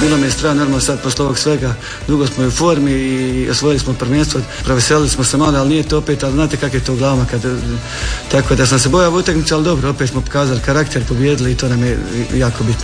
bilo mi je strano, normalno sad posle ovog svega, dugo smo u formi i osvojili smo prvenstvo, proveselili smo se malo, ali nije to opet, ali znate kako je to u glavama, tako da sam se bojao utakmicu, ali dobro, opet smo pokazali karakter, pobijedili i to nam je jako bitno.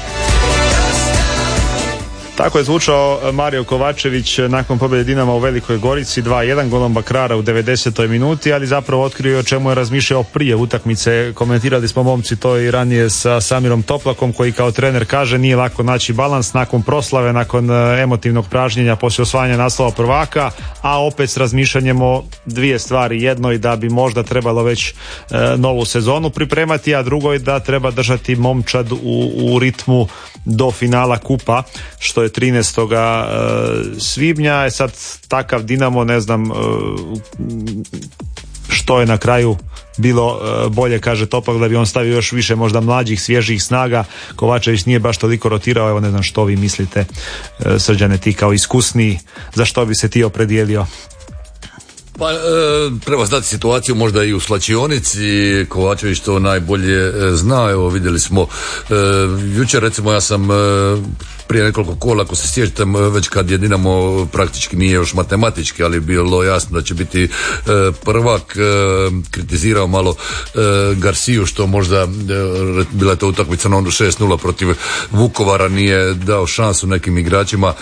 Tako je zvučao Mario Kovačević nakon pobjede Dinama u Velikoj Gorici, 2-1 golom Bakrara u 90. minuti, ali zapravo otkrio o čemu je razmišljao prije utakmice. Komentirali smo momci to i ranije sa Samirom Toplakom, koji kao trener kaže nije lako naći balans nakon proslave, nakon emotivnog pražnjenja poslije osvajanja naslova prvaka, a opet s razmišljanjem o dvije stvari. Jednoj da bi možda trebalo već novu sezonu pripremati, a drugoj da treba držati momčad u ritmu do finala kupa, što je 13. svibnja. Sad takav Dinamo, ne znam što je na kraju bilo bolje, kaže Topak, da bi on stavio još više možda mlađih, svježih snaga. Kovačević nije baš toliko rotirao, evo ne znam što vi mislite, Srđane, ti kao iskusniji, za što bi se ti opredijelio? Pa treba znati situaciju možda i u slačionici, Kovačević to najbolje zna. Evo vidjeli smo jučer, recimo ja sam prije nekoliko kola, ako se sjećam, već kad je Dinamo praktički nije još matematički, ali bilo jasno da će biti prvak, kritizirao malo Garciju što možda bila je to utakmica na onda 6-0 protiv Vukovara, nije dao šansu nekim igračima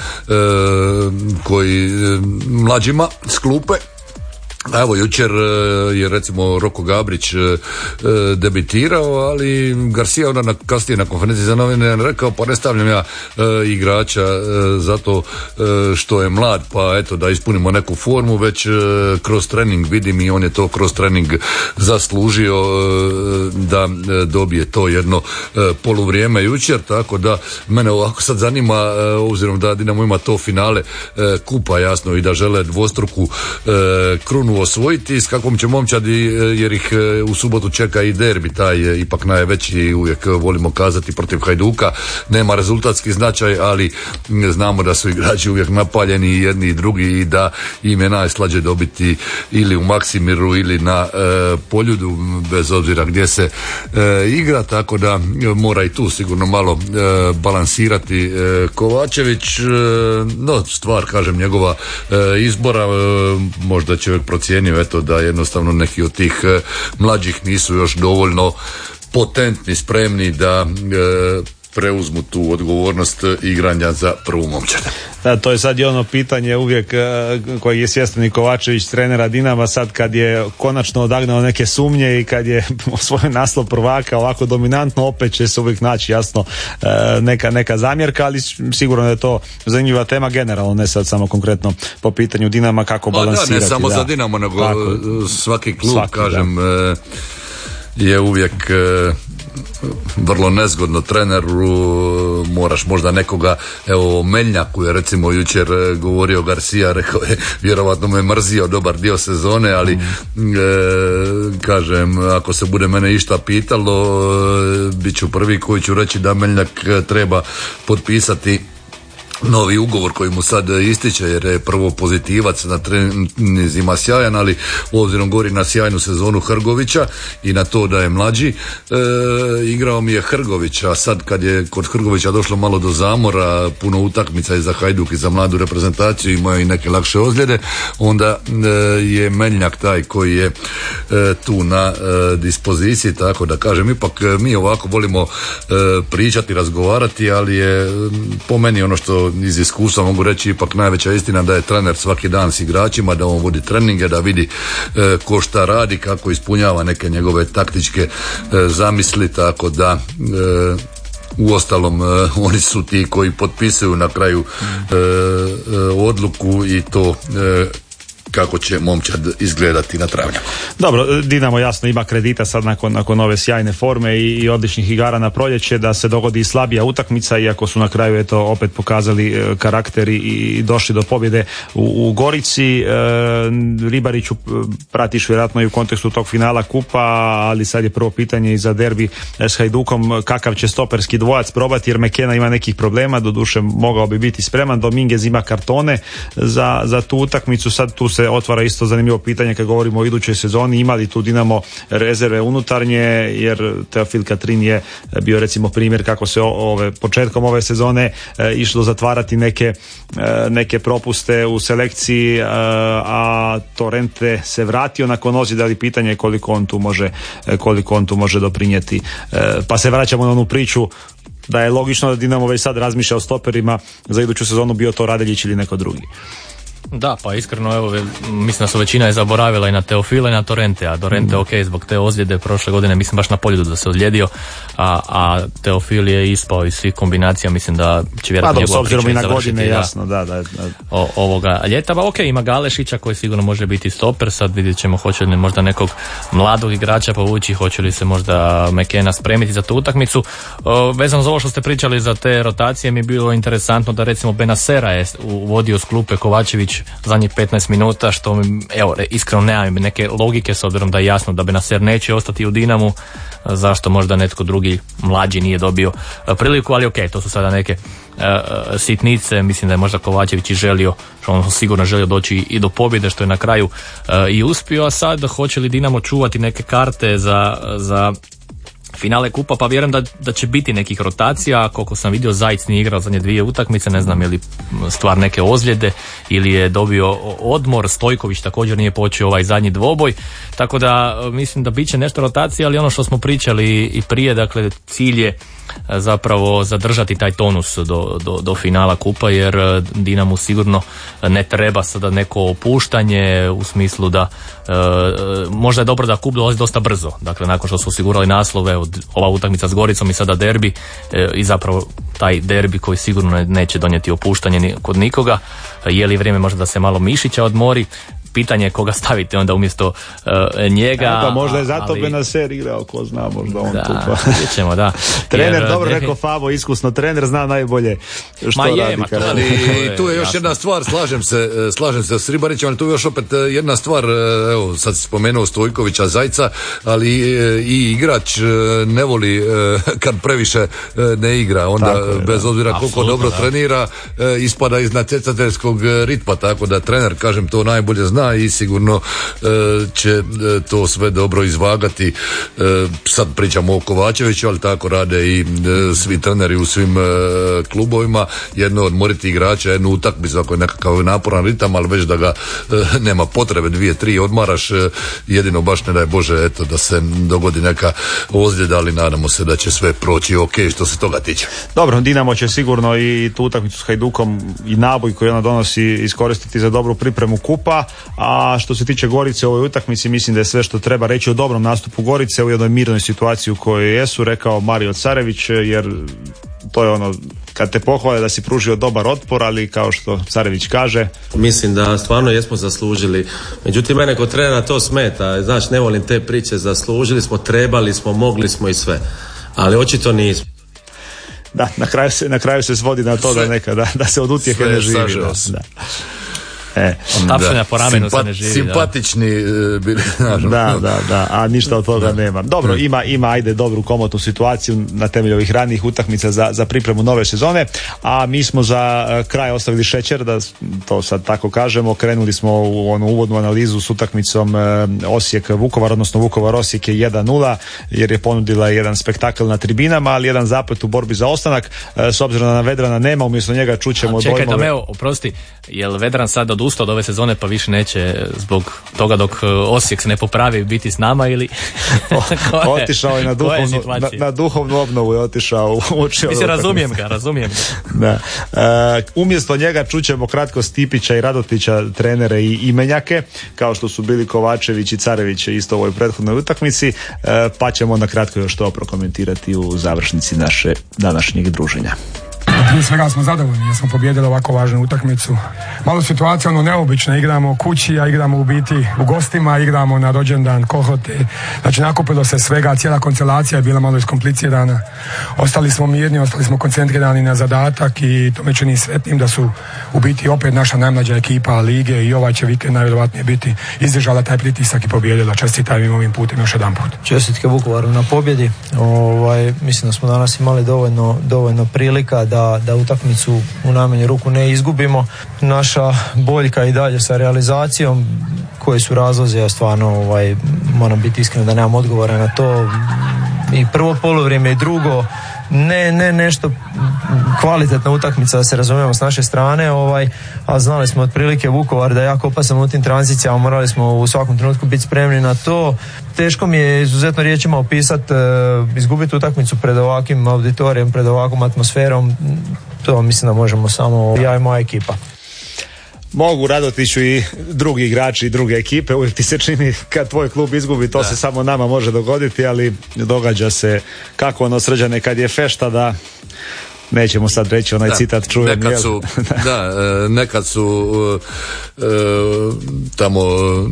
koji mlađima s klupe. A evo jučer je recimo Roko Gabrić debitirao, ali Garcia onda kasnije na konferenciji za novine rekao pa ne stavljam ja igrača zato što je mlad, pa eto da ispunimo neku formu, već kroz trening vidim i on je to kroz trening zaslužio da dobije to jedno poluvrijeme jučer, tako da mene ovako sad zanima, obzirom da Dinamo ima to finale kupa jasno i da žele dvostruku krunu osvojiti, s kakvom će momčadi, jer ih u subotu čeka i derbi, taj ipak najveći, uvijek volimo kazati, protiv Hajduka. Nema rezultatski značaj, ali znamo da su igrači uvijek napaljeni jedni i drugi i da im je najslađe dobiti ili u Maksimiru ili na Poljudu, bez obzira gdje se igra, tako da mora i tu sigurno malo balansirati Kovačević. No, stvar, kažem, njegova izbora, možda će procijenio eto da jednostavno neki od tih mlađih nisu još dovoljno potentni, spremni da preuzmu tu odgovornost igranja za prvu momčad. Da, to je sad i ono pitanje uvijek koji je svjestan i Kovačević, trenera Dinama, sad kad je konačno odagnao neke sumnje i kad je svoj naslov prvaka ovako dominantno, opet će se uvijek naći jasno neka zamjerka, ali sigurno je to zanimljiva tema generalno, ne sad samo konkretno po pitanju Dinama, kako balansirati. Da, ne samo za Dinamo, nego svaki klub, kažem, je uvijek vrlo nezgodno treneru, moraš možda nekoga, evo Meljnjaku je recimo jučer govorio Garcia, rekao je, vjerovatno me mrzio dobar dio sezone, ali kažem, ako se bude mene išta pitalo, bit ću prvi koji ću reći da Meljnjak treba potpisati novi ugovor koji mu sad ističe, jer je prvo pozitivac, na treninzima sjajan, ali obzirom govori na sjajnu sezonu Hrgovića i na to da je mlađi, igrao mi je Hrgović, a sad kad je kod Hrgovića došlo malo do zamora, puno utakmica i za Hajduk i za mladu reprezentaciju, imao i neke lakše ozljede, onda je Meljnjak taj koji je tu na dispoziciji, tako da kažem, ipak mi ovako volimo pričati, razgovarati, ali je po meni ono što iz iskustva mogu reći ipak najveća istina da je trener svaki dan s igračima, da on vodi treninge, da vidi ko šta radi, kako ispunjava neke njegove taktičke zamisli, tako da uostalom oni su ti koji potpisuju na kraju odluku i to kako će momčad izgledati na travnjaku. Dobro, Dinamo jasno ima kredita sad nakon ove sjajne forme i odličnih igara na proljeće da se dogodi slabija utakmica, iako su na kraju eto opet pokazali karakter i došli do pobjede u Gorici. Ribariću pratiš vjerojatno i u kontekstu tog finala kupa, ali sad je prvo pitanje i za derbi s Hajdukom, kakav će stoperski dvojac probati, jer McKenna ima nekih problema, doduše mogao bi biti spreman, Dominguez ima kartone za tu utakmicu, sad tu se otvara isto zanimljivo pitanje kad govorimo o idućoj sezoni, ima li tu Dinamo rezerve unutarnje, jer Teofil Katrin je bio recimo primjer kako se početkom ove sezone išlo zatvarati neke propuste u selekciji, a Torrente se vratio nakon ozljede, ali pitanje je koliko on tu može doprinijeti. Pa se vraćamo na onu priču da je logično da Dinamo već sad razmišlja o stoperima za iduću sezonu, bio to Radeljić ili neko drugi. Da, pa iskreno, evo, mislim da su većina je zaboravila i na Teofila i na Torrente, a Torrente ok, zbog te ozljede prošle godine, mislim baš na Poljudu da se ozlijedio, a Teofil je ispao iz svih kombinacija, mislim da će vjerojatno njegova priča završiti. S obzirom i na godine, jasno, da. Ovoga ljeta, ba ok, ima Galešića koji sigurno može biti stoper, sad vidjet ćemo hoće li možda nekog mladog igrača povući, hoće li se možda McKenna spremiti za tu utakmicu. Vezano za ovo što ste pričali za te rotacije, mi je bilo interesantno da recimo Benasera je uvodio s klupe Kovačević zadnjih 15 minuta, što evo, iskreno nemam neke logike, s obzirom da je jasno da Benacer neće ostati u Dinamu, zašto možda netko drugi mlađi nije dobio priliku, ali ok, to su sada neke sitnice, mislim da je možda Kovačević i želio, što on sigurno želio doći i do pobjede, što je na kraju i uspio, a sad hoće li Dinamo čuvati neke karte za finale kupa, pa vjerujem da će biti nekih rotacija. Koliko sam vidio, Zajc nije igrao zadnje 2 utakmice, ne znam je li stvar neke ozljede ili je dobio odmor, Stojković također nije počeo ovaj zadnji dvoboj, tako da mislim da bit će nešto rotacije, ali ono što smo pričali i prije, dakle cilj je zapravo zadržati taj tonus do finala kupa, jer Dinamu sigurno ne treba sada neko opuštanje u smislu da možda je dobro da kup dolazi dosta brzo, dakle nakon što su osigurali naslove, ova utakmica s Goricom i sada derbi, i zapravo taj derbi koji sigurno neće donijeti opuštanje kod nikoga. Je li vrijeme možda da se malo Mišića odmori? Pitanje je koga stavite onda umjesto njega. Pa možda je zato Benacer igrao, ko zna, možda on tu. Vidjet ćemo, da. Trener, dobro rekao Fabo, iskusno trener, zna najbolje što radi. Ali tu je još jedna stvar, slažem se s Ribarićem, ali tu je još opet jedna stvar, evo sad si spomenuo Stojkovića, Zajca, ali i igrač ne voli kad previše ne igra, onda bez obzira koliko dobro trenira, ispada iz natjecateljskog ritma, tako da trener, kažem, to najbolje zna i sigurno će to sve dobro izvagati. Sad pričamo o Kovačeviću, ali tako rade i svi treneri u svim klubovima. Jedno odmoriti igrača, jednu utakmicu ako je nekakav naporan ritam, ali već da ga nema potrebe 2-3 odmaraš, jedino baš ne daj Bože eto da se dogodi neka ozljeda, ali nadamo se da će sve proći ok što se toga tiče. Dobro, Dinamo će sigurno i tu utakmicu s Hajdukom i naboj koji ona donosi iskoristiti za dobru pripremu kupa. A što se tiče Gorice u ovoj utakmici, mislim da je sve što treba reći o dobrom nastupu Gorice u jednoj mirnoj situaciji u kojoj jesu, rekao Mario Carević, jer to je ono kad te pohvale da si pružio dobar otpor, ali kao što Carević kaže, mislim da stvarno jesmo zaslužili. Međutim, mene kod trenera to smeta, znaš, ne volim te priče, zaslužili smo, trebali smo, mogli smo i sve, ali očito nismo. Da, na kraju se svodi na to da se od utjehe ne živi. Da. Tapšanja po ramenu se ne živi. Simpatični bili. Da, a ništa od toga nema. Dobro, ima ajde dobru komotnu situaciju na temelju ovih ranijih utakmica za pripremu nove sezone, a mi smo za kraj ostavili šećer, da to sad tako kažemo. Krenuli smo u onu uvodnu analizu s utakmicom Osijek-Vukovar, odnosno Vukovar-Osijek je 1-0, jer je ponudila jedan spektakl na tribinama, ali jedan zaplet u borbi za ostanak. S obzirom da na Vedrana nema, umjesto njega čućemo dojmove. Čekaj, Tomeo, oprosti, jel Vedran sad odustao od ove sezone pa više neće zbog toga dok Osijek se ne popravi biti s nama ili otišao je na duhovnu obnovu je otišao. Mislim, razumijem ga. Da. Umjesto njega čućemo kratko Stipića i Radotića, trenere i imenjake, kao što su bili Kovačević i Carević isto u ovoj prethodnoj utakmici, pa ćemo onda kratko još to prokomentirati u završnici naše današnjeg druženja. Prije svega smo zadovoljni jer smo pobijedili ovako važnu utakmicu. Malo situacija neobična, igramo kući, a igramo u biti u gostima, igramo na rođendan Kohote. Znači nakupilo se svega, cijela konstelacija je bila malo iskomplicirana. Ostali smo mirni, ostali smo koncentrirani na zadatak i to me čini sretnim da su u biti opet naša najmlađa ekipa lige i ovaj će vikend najvjerojatnije biti izdržala taj pritisak i pobijedila. Čestitam im ovim putem još jedan put. Čestitke Vukovaru na pobjedi. Mislim da smo danas imali dovoljno prilika da da utakmicu u najmanju ruku ne izgubimo. Naša boljka i dalje sa realizacijom, koji su razlozi, ja stvarno moram biti iskren da nemam odgovora na to. I prvo poluvrijeme i drugo, ne nešto kvalitetna utakmica, da se razumijemo, s naše strane, a znali smo otprilike Vukovar da je jako opasan u tim tranzicijama, morali smo u svakom trenutku biti spremni na to. Teško mi je izuzetno riječima opisati, izgubiti utakmicu pred ovakvim auditorijem, pred ovakvom atmosferom, to mislim da možemo samo ja i moja ekipa. Mogu Radotiću i drugi igrači i druge ekipe, uvijek ti se čini kad tvoj klub izgubi, to se samo nama može dogoditi, ali događa se kako ono, Srđane, kad je fešta, da nećemo sad reći onaj citat čujem. Nekad su tamo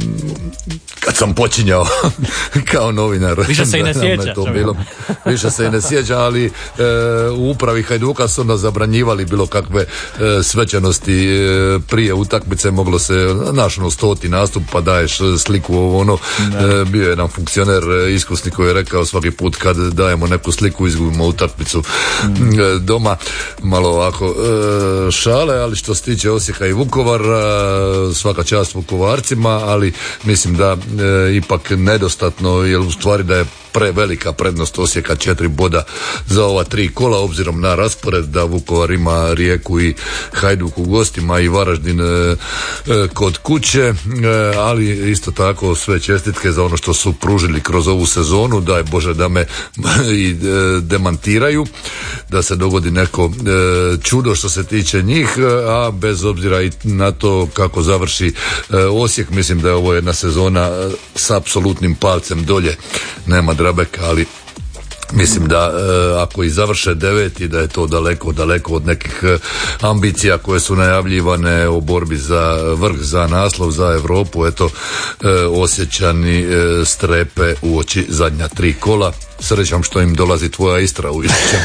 kad sam počinjao kao novinar. Više se i ne sjeća. Više se i ne sjeća, ali u upravi Hajduka su onda zabranjivali bilo kakve svečanosti prije utakmice, moglo se naš 100. nastup pa daješ sliku bio je jedan funkcioner iskusni koji je rekao svaki put kad dajemo neku sliku izgubimo utakmicu doma. Malo ovako šale, ali što se tiče Osijeka i Vukovara, svaka čast Vukovarcima, ali mislim da ipak nedostatno, jer u stvari da je prevelika prednost Osijeka 4 boda za ova 3 kola, obzirom na raspored da Vukovar ima Rijeku i Hajduk u gostima i Varaždin kod kuće, ali isto tako sve čestitke za ono što su pružili kroz ovu sezonu, daj Bože da me i demantiraju, da se dogodi neko čudo što se tiče njih, a bez obzira i na to kako završi Osijek, mislim da je ovo jedna sezona s apsolutnim palcem dolje, nema Drabeka, ali mislim da ako i završe 9. da je to daleko od nekih ambicija koje su najavljivane o borbi za vrh, za naslov, za Europu. Eto, Osječani strepe u oči zadnja 3 kola. Srećam što im dolazi tvoja Istra u Istra.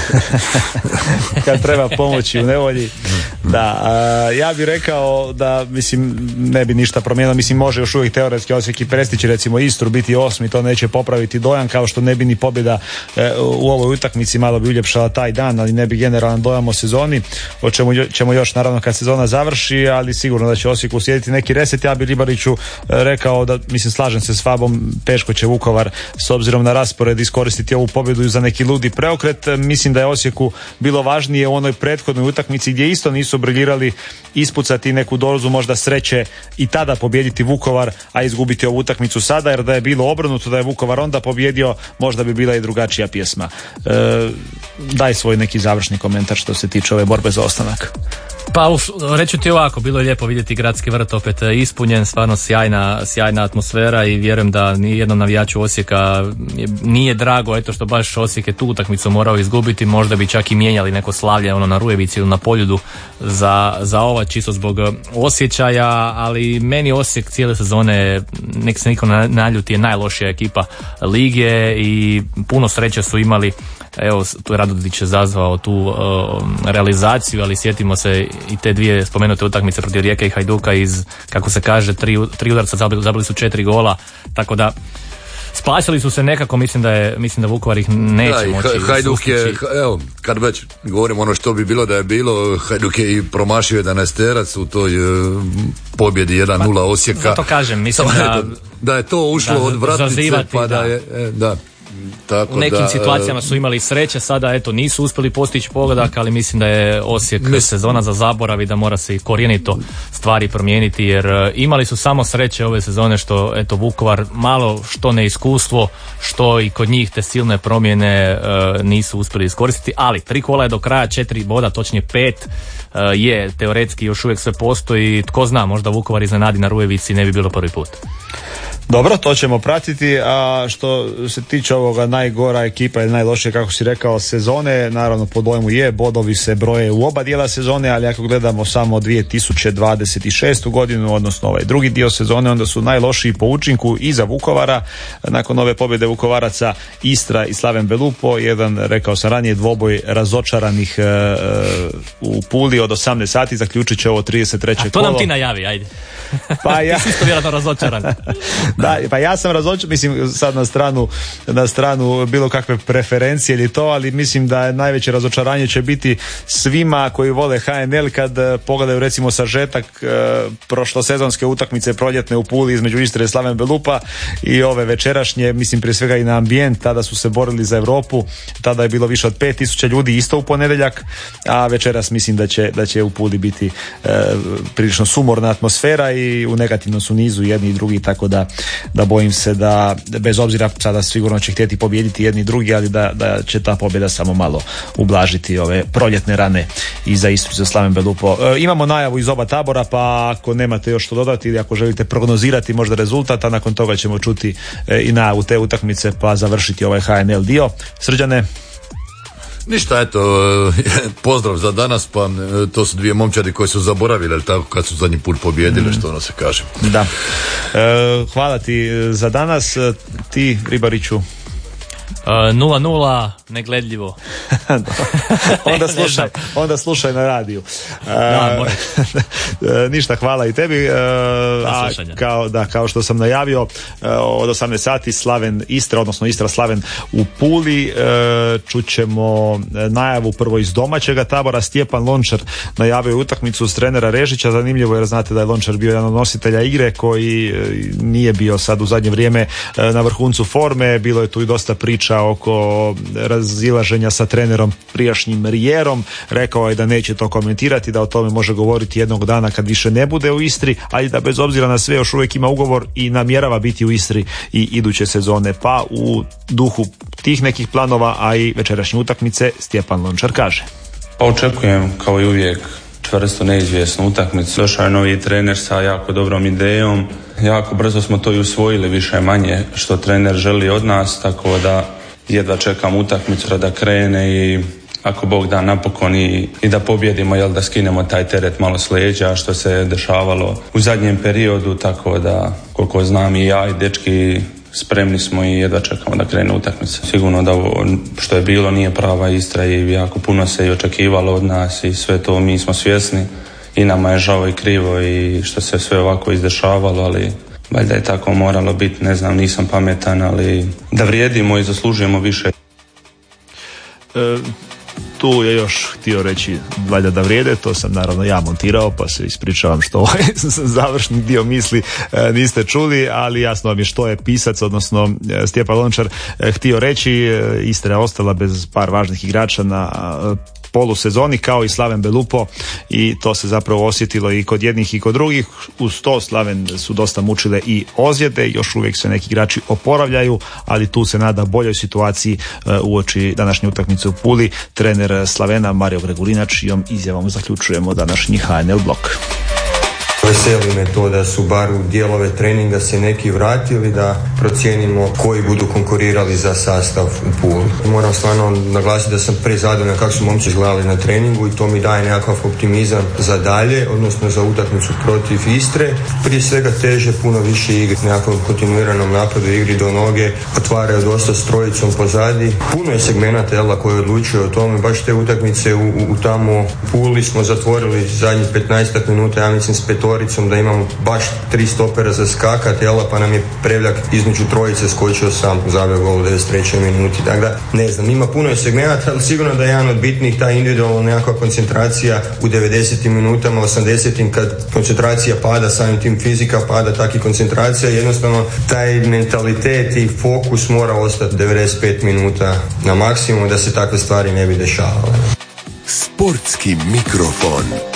Kad treba pomoći u nevolji. Da, ja bih rekao da, mislim, ne bi ništa promijenilo, mislim, može još uvijek teoretski Osijek i prestići recimo Istru, biti 8. to neće popraviti dojam, kao što ne bi ni pobjeda u ovoj utakmici malo bi uljepšala taj dan, ali ne bi generalan dojam o sezoni, o čemu ćemo još naravno kad sezona završi, ali sigurno da će Osijek uslijediti neki reset. Ja bi Ribariću rekao da, mislim, slažem se s Fabom, teško će Vukovar s obzirom na raspored iskoristiti ovu pobjedu za neki ludi preokret. Mislim da je Osijeku bilo važnije u onoj prethodnoj utakmici gdje isto nisu briljirali ispucati neku dozu možda sreće i tada pobijediti Vukovar, a izgubiti ovu utakmicu sada, jer da je bilo obrnuto, da je Vukovar onda pobjedio, možda bi bila i drugačija pjesma. Daj svoj neki završni komentar što se tiče ove borbe za ostanak. Pa reću ti ovako, bilo je lijepo vidjeti Gradski vrt opet ispunjen, stvarno sjajna atmosfera i vjerujem da nijednom navijaču Osijeka nije drago eto što baš Osijek je tu utakmicu morao izgubiti, možda bi čak i mijenjali neko slavlje na Rujevici ili na Poljudu za ova, čisto zbog osjećaja, ali meni Osijek cijele sezone, nek se niko naljuti, je najlošija ekipa lige i puno sreće su imali. Evo, tu je Radodić je zazvao tu realizaciju, ali sjetimo se i te dvije spomenute utakmice protiv Rijeke i Hajduka iz, kako se kaže, tri udarca zabili su 4 gola, tako da spasili su se nekako, mislim da Vukovar ih neće moći. Hajduk je, evo, kad već govorimo ono što bi bilo da je bilo, Hajduk je i promašio 11-terac u toj pobjedi 1-0 Osijeka. Zato kažem, mislim da je to ušlo od vratnice, pa da je, da. Tako u nekim situacijama su imali sreće, sada eto nisu uspjeli postići pogodak, ali mislim da je Osijek sezona za zaborav i da mora se i korijenito stvari promijeniti, jer imali su samo sreće ove sezone što eto Vukovar malo što neiskustvo, što i kod njih te silne promjene nisu uspjeli iskoristiti, ali 3 kola je do kraja, 4 boda, točnije 5 je teoretski još uvijek sve postoji, tko zna, možda Vukovar iznenadi na Rujevici, ne bi bilo prvi put. Dobro, to ćemo pratiti, a što se tiče ovoga najgora ekipa ili najlošije, kako si rekao, sezone, naravno po dojmu je, bodovi se broje u oba dijela sezone, ali ako gledamo samo 2026. godinu, odnosno ovaj drugi dio sezone, onda su najlošiji po učinku i za Vukovara, nakon ove pobjede Vukovaraca, Istra i Slaven Belupo, jedan, rekao sam ranije, dvoboj razočaranih u Puli od 18 sati, zaključit će ovo 33. kolo. A to nam ti najavi, ajde. Pa ja. Ti si isto vjerojatno razočaran. Da, pa ja sam razočaran, mislim sad na stranu bilo kakve preferencije ili to, ali mislim da je najveće razočaranje će biti svima koji vole HNL kad pogledaju recimo sažetak prošlosezonske utakmice proljetne u Puli između Istre i Slaven Belupa i ove večerašnje, mislim prije svega i na ambijent, tada su se borili za Europu, tada je bilo više od 5000 ljudi isto u ponedjeljak, a večeras mislim da će u Puli biti prilično sumorna atmosfera i u negativnom su nizu jedni i drugi, tako da bojim se da bez obzira sada sigurno će htjeti pobijediti jedni i drugi, ali da će ta pobjeda samo malo ublažiti ove proljetne rane i za Istru za Slaven Belupo. Imamo najavu iz oba tabora, pa ako nemate još što dodati ili ako želite prognozirati možda rezultat, a nakon toga ćemo čuti i najavu te utakmice pa završiti ovaj HNL dio. Srđane? Ništa, eto, pozdrav za danas, pa to su dvije momčadi koje su zaboravili, ali tako, kad su zadnji put pobijedile, što ono se kaže. Da. Hvala ti za danas, ti Ribariću. 0-0, negledljivo. onda slušaj na radiju. Ništa, hvala i tebi. Kao što sam najavio, od 18 sati Slaven Istra, odnosno Istra Slaven u Puli. Čućemo najavu prvo iz domaćega tabora. Stjepan Lončar najavio utakmicu s trenera Režića. Zanimljivo jer znate da je Lončar bio jedan od nositelja igre koji nije bio sad u zadnje vrijeme na vrhuncu forme. Bilo je tu i dosta priča oko razilaženja sa trenerom prijašnjim Rijerom. Rekao je da neće to komentirati, da o tome može govoriti jednog dana kad više ne bude u Istri, ali da bez obzira na sve još uvijek ima ugovor i namjerava biti u Istri i iduće sezone. Pa u duhu tih nekih planova, a i večerašnje utakmice, Stjepan Lončar kaže: Pa očekujem kao i uvijek čvrsto neizvjesnu utakmicu. Došao je novi trener sa jako dobrom idejom. Jako brzo smo to i usvojili, više manje što trener želi od nas, tako da jedva čekam utakmicu da krene i ako Bog da napokon i da pobjedimo, jel, da skinemo taj teret malo s leđa što se dešavalo u zadnjem periodu, tako da koliko znam i ja i dečki spremni smo i jedva čekamo da krene utakmica. Sigurno da ovo što je bilo nije prava Istra i jako puno se i očekivalo od nas i sve to mi smo svjesni i nama je žao i krivo i što se sve ovako izdešavalo, ali valjda je tako moralo biti, ne znam, nisam pametan, ali da vrijedimo i zaslužujemo više. Tu je još htio reći valjda da vrijede, to sam naravno ja montirao, pa se ispričavam što ovaj završni dio misli niste čuli, ali jasno vam je što je pisac, odnosno Stjepan Lončar htio reći. Istra je ostala bez par važnih igrača na polusezoni kao i Slaven Belupo i to se zapravo osjetilo i kod jednih i kod drugih. Uz to Slaven su dosta mučile i ozljede, još uvijek se neki igrači oporavljaju, ali tu se nada boljoj situaciji uoči današnje utakmice u Puli. Trener Slavena Mario Gregurinac, i izjavom zaključujemo današnji HNL blok. Veseli me to da su bar u dijelove treninga se neki vratili, da procijenimo koji budu konkurirali za sastav u Puli. Moram stvarno naglasiti da sam prezadovoljan kako su momci izgledali na treningu i to mi daje nekakav optimizam za dalje, odnosno za utakmicu protiv Istre. Prije svega teže puno više igre, nekakvom kontinuiranom napadu, igri do noge, otvaraju dosta s trojicom pozadi. Puno je segmenata, jel, koji odlučuju o tome. Baš te utakmice u tamo Puli smo zatvorili zadnjih 15 minuta, ja mislim s petoricom, da imamo baš 3 stopera za skakat, jel, pa nam je Prevljak između trojice skočio sam, zavio gol u 93. minuti. Tako da, ne znam, ima puno je segmenata, ali sigurno da je jedan od bitnih ta individualna nekakva koncentracija u 90. minutama, 80. kad koncentracija pada, samim tim fizika pada, tak i koncentracija, jednostavno taj mentalitet i fokus mora ostati 95 minuta na maksimum da se takve stvari ne bi dešavale. Sportski mikrofon.